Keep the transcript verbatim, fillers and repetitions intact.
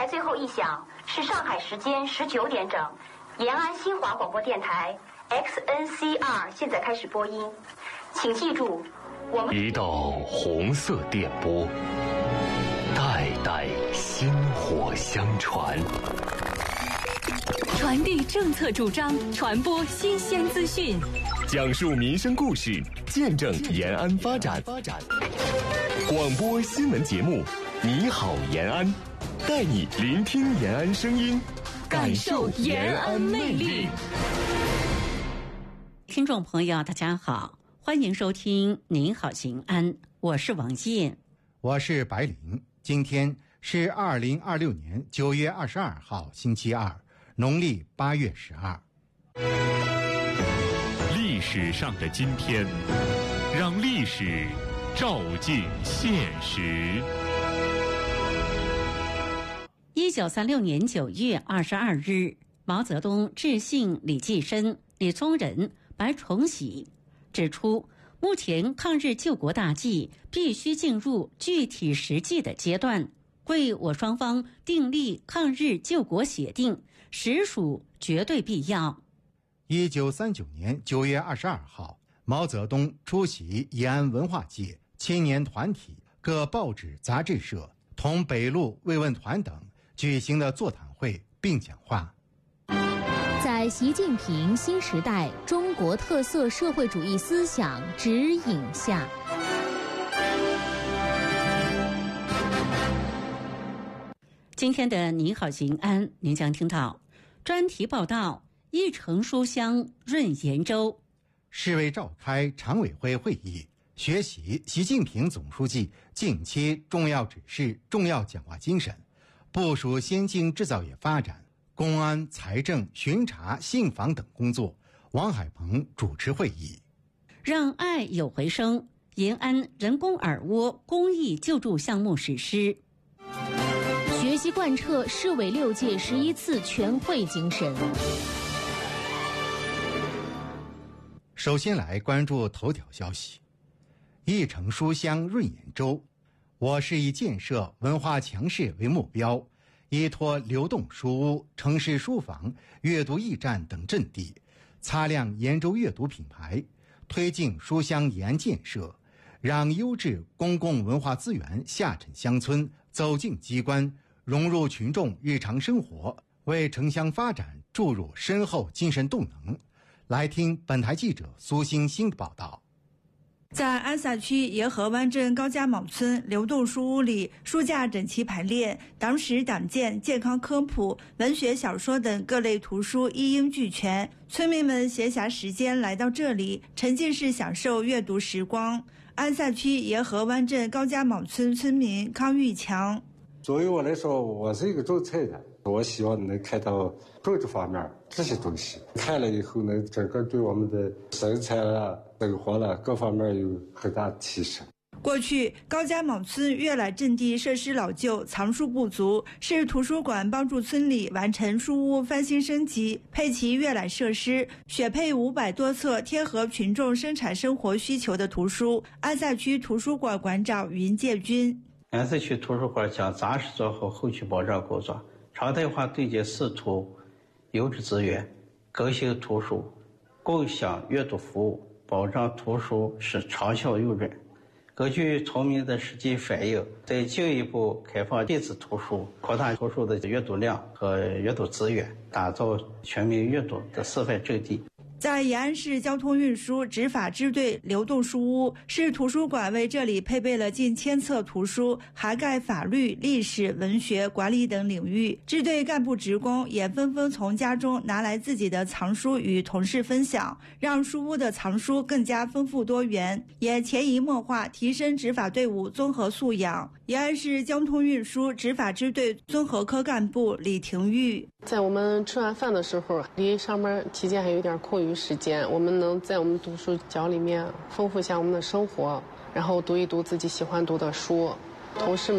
台最后一响是上海时间十九点整，延安新华广播电台 X N C R 现在开始播音，请记住，我们一道红色电波，代代薪火相传， 传递政策主张，传播新鲜资讯， 讲述民生故事，见证延安发展。广播新闻节目，你好延安，带你聆听延安声音，感受延安魅力。 听众朋友大家好，欢迎收听您好延安，我是王燕， 我是白灵。今天是二零二六年九月二十二号星期二，农历八月十二。 历史上的今天，让历史照进现实。 一九三六年九月二十二日，毛泽东致信李济深、李宗仁、白崇禧，指出目前抗日救国大计必须进入具体实际的阶段，为我双方订立抗日救国协定实属绝对必要。 一九三九年九月二十二号，毛泽东出席延安文化界、青年团体、各报纸杂志社同北路慰问团等举行的座谈会并讲话。 在习近平新时代中国特色社会主义思想指引下， 今天的你好延安，您将听到专题报道：一城书香润延州。 市委召开常委会会议，学习习近平总书记近期重要指示、重要讲话精神，部署先进制造业发展、公安、财政、巡查、信访等工作。王海鹏主持会议。 让爱有回声，延安人工耳蜗公益救助项目实施。 学习贯彻市委六届十一次全会精神。 首先来关注头条消息：一城书香润延州。我市以建设文化强市为目标，依托流动书屋、城市书房、阅读驿站等阵地，擦亮延州阅读品牌，推进书香延安建设，让优质公共文化资源下沉乡村，走进机关，融入群众日常生活，为城乡发展注入深厚精神动能。来听本台记者苏欣欣的报道。 在安萨区爷河湾镇高家卯村流动书屋里，书架整齐排列，党史党建、健康科普、文学小说等各类图书一应俱全。村民们闲暇时间来到这里，沉浸式享受阅读时光。安萨区爷河湾镇高家卯村村民康玉强： 作为我来说，我是一个种菜的，我希望能看到种植方面这些东西，看了以后呢，整个对我们的生产啊、生活了、啊、各方面有很大提升。 过去高家卯村阅览阵地设施老旧，藏书不足，市图书馆帮助村里完成书屋翻新升级，配齐阅览设施，选配五百多册贴合群众生产生活需求的图书。安萨区图书馆馆长云建军： 安萨区图书馆将扎实做好后续保障工作，常态化对接市图优质资源，更新图书，共享阅读服务，保障图书是长效用人。根据村民的实际反映，再进一步开放电子图书，扩大图书的阅读量和阅读资源，打造全民阅读的示范阵地。 在延安市交通运输执法支队流动书屋，市图书馆为这里配备了近千册图书，涵盖法律、历史、文学、管理等领域。支队干部职工也纷纷从家中拿来自己的藏书与同事分享，让书屋的藏书更加丰富多元，也潜移默化提升执法队伍综合素养。延安市交通运输执法支队综合科干部李廷玉： 在我们吃完饭的时候，离上班期间还有点空余时间，我们能在我们读书角里面丰富一下我们的生活，然后读一读自己喜欢读的书。同事